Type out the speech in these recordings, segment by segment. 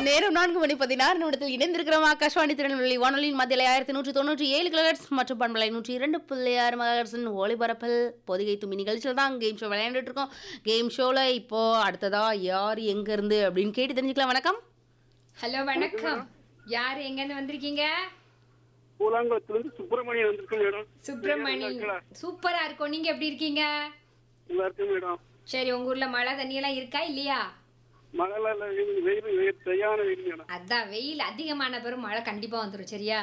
நேரம் 4:16 இணைந்திருக்கிறோம். ஆகாஷ்வாணி திருநெல்வேலி வானொலியின் மத்தியில 1197 கிலோஹெர்ட்ஸ் மற்றும் பண்பலை 102.6 மெகாஹெர்ட்ஸின் ஒளிபரப்பில் பொதிகை தும்பி நிகழ்ச்சியில் தான் கேம் ஷோ விளையாண்டுட்டு இருக்கோம். கேம் ஷோல இப்போ அடுத்ததா யார் எங்க இருந்து அப்படின்னு கேட்டு தெரிஞ்சுக்கலாம். வணக்கம். ஹலோ வணக்கம். யார் எங்க இருந்து வந்திருக்கீங்க? பூலாங்குளத்திலிருந்து சுப்பிரமணியன் வந்திருக்கேன் மேடம். சுப்பிரமணியன். சூப்பரா இருக்கும். நீங்க எப்படி இருக்கீங்க? நல்லா இருக்கேன் மேடம். சரி, உங்க ஊர்ல மழை தண்ணி எல்லாம் இருக்கா இல்லையா? மழைலாம் இல்ல, வெயில் சரியான வெயில் மேடம். அதான் வெயில் அதிகமான பிறகு மழை கண்டிப்பா வந்துடும். சரியா?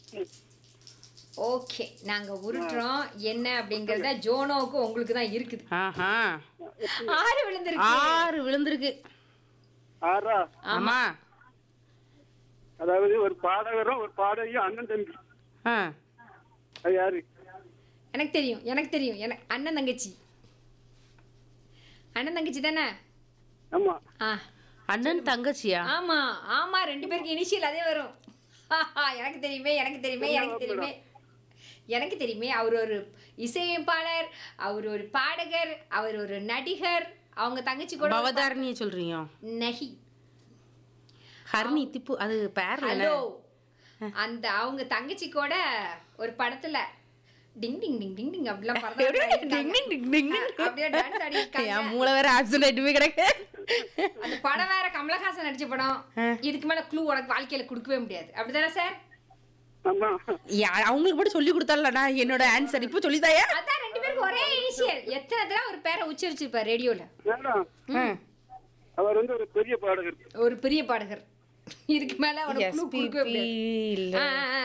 ஓகே, நாங்க உருட்டுறோம். என்ன அப்படிங்கறத ஜோனோவுக்கு உங்களுக்கு தான் இருக்குது. ஆஹா, 6 விழுந்திருக்கு. 6 விழுந்திருக்கு. ஆறா? ஆமா. அதாவது ஒரு பாடகரும் ஒரு பாடகியும் அண்ணன் தம்பி. ஆ, அது யாரு? எனக்கு தெரியும், எனக்கு தெரியும். எனக்கு அண்ணன் தங்கச்சி. அண்ணன் தங்கச்சி தானே? ஆமா. அண்ணன் தங்கச்சியா? ஆமா ஆமா, 2 பேருக்கு இனிஷியல் அதே வரும். எனக்கு தெரியுமே, எனக்கு தெரியுமே, எனக்கு தெரியுமே, எனக்கு தெரியுமே. அவர் ஒரு இசையமைப்பாளர், அவர் ஒரு பாடகர், அவர் ஒரு நடிகர். அவங்க தங்கச்சி கூட பவதாரணியை சொல்றீங்க? நஹி, ஹர்னி திப்பு, அது பேர். ஹலோ, அந்த அவங்க தங்கச்சி கூட ஒரு படத்துல டிங் டிங் டிங் டிங் டிங் அப்படிலாம் அப்படியே டான்ஸ் ஆடி இருக்காங்க. மூளை வேற ஆப்சன்ட் ஆயிட்டுமே கிடக்கு. அந்த படம் வேற கமலஹாசன் நடிச்ச படம். இதுக்கு மேல க்ளூ உனக்கு வாழ்க்கையில கொடுக்கவே முடியாது. அப்படிதானே சார்? ஆமா. அவங்களுக்கு மட்டும் சொல்லி கொடுத்தால நான் என்னோட ஆன்சர் இப்போ சொல்லிதாயா? அதான் 2 பேருக்கு ஒரே இனிஷியல். எத்தனை தடவை ஒரு பேரை உச்சரிச்சிருப்பார் ரேடியோல. மேடம், அவர் வந்து ஒரு பெரிய பாடகர். ஒரு பெரிய பாடகர். இதுக்கு மேல உனக்கு க்ளூ கொடுக்கவே முடியாது.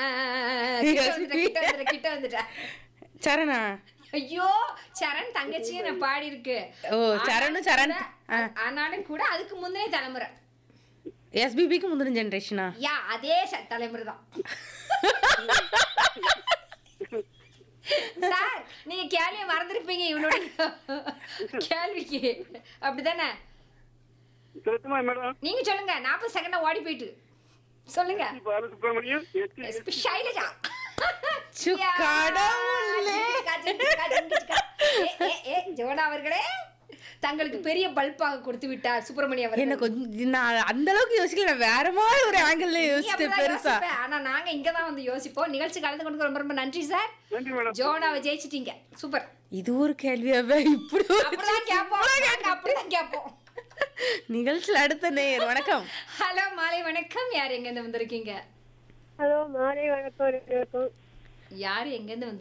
கிட்ட வந்துட்டா. சரணா? ஐயோ, சரண் தங்கச்சியும் நான் பாடி இருக்கு. ஓ, சரண் சரண். ஆனாலும் கூட அதுக்கு முந்தினே தலைமுறை. எஸ்பிபிக்கு முந்தின ஜெனரேஷனா? யா, அதே தலைமுறை தான். சார், நீங்க கேள்வியை மறந்துருப்பீங்க இவனோட கேள்விக்கு. அப்படிதானே? மேடம் நீங்க சொல்லுங்க. 40 செகண்ட ஓடி போயிட்டு சொல்லுங்க. சுப்பிரமணியன், ஷைலஜா. ஜோனா அவர்களே, தங்களுக்கு பெரிய பல்பாக கொடுத்து விட்டார் சுப்பிரமணியம் அவர்கள். என்ன கொஞ்சம் நான் அந்த அளவுக்கு யோசிக்கல, நான் வேற மாதிரி ஒரு ஆங்கிள் யோசிச்சேன் பெருசா. ஆனா நாங்க இங்கதான் வந்து யோசிப்போம். நிகழ்ச்சி கலந்து கொண்டு ரொம்ப ரொம்ப நன்றி சார். ஜோனாவை ஜெயிச்சிட்டீங்க. சூப்பர். இது ஒரு கேள்வியாவே? இப்படி அப்படிதான் கேட்போம், அப்படிதான் கேட்போம். நிகழ்ச்சியில் அடுத்த நேயர். வணக்கம். ஹலோ, மாலை வணக்கம். யார் எங்க இருந்து வந்திருக்கீங்க? ஹலோ, மாலை வணக்கம். யார் எங்க இருந்து